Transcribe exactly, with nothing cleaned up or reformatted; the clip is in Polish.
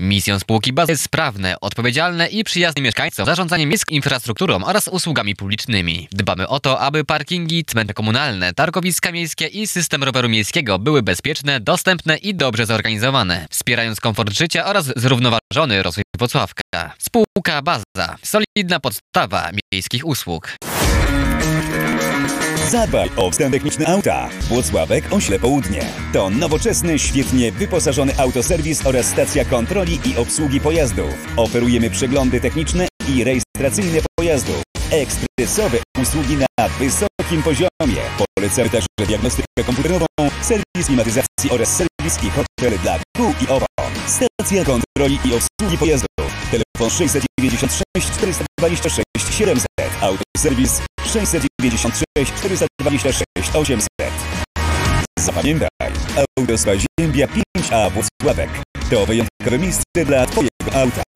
Misją spółki Baza jest sprawne, odpowiedzialne i przyjazne mieszkańcom zarządzanie miejską infrastrukturą oraz usługami publicznymi. Dbamy o to, aby parkingi, cmentarze komunalne, targowiska miejskie i system roweru miejskiego były bezpieczne, dostępne i dobrze zorganizowane, wspierając komfort życia oraz zrównoważony rozwój Włocławka. Spółka Baza. Solidna podstawa miejskich usług. Zadbaj o wstęp techniczny auta. Włocławek Ośle Południe. To nowoczesny, świetnie wyposażony autoserwis oraz stacja kontroli i obsługi pojazdów. Oferujemy przeglądy techniczne i rejestracyjne pojazdów. Ekspresowe usługi na wysokim poziomie. Polecamy także diagnostykę komputerową, serwis klimatyzacji oraz serwis i hotel dla kół i opon. Stacja kontroli i obsługi pojazdów. Telefon sześćset dziewięćdziesiąt sześć czterysta dwadzieścia sześć siedemset. Autoserwis sześćset dziewięćdziesiąt sześć czterysta dwadzieścia sześć osiemset. Zapamiętaj, Autospa Ziębia pięć A Włocławek to wyjątkowe miejsce dla Twojego auta.